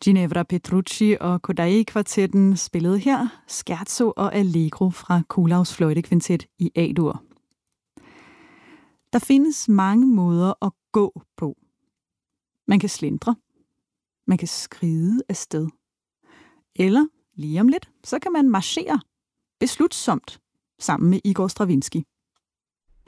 Ginevra Petrucci og Kodály-kvartetten spillede her Scherzo og Allegro fra Kuhlaus fløjtekvintet i A-dur. Der findes mange måder at gå på. Man kan slendre. Man kan skride afsted. Eller lige om lidt, så kan man marchere beslutsomt sammen med Igor Stravinsky.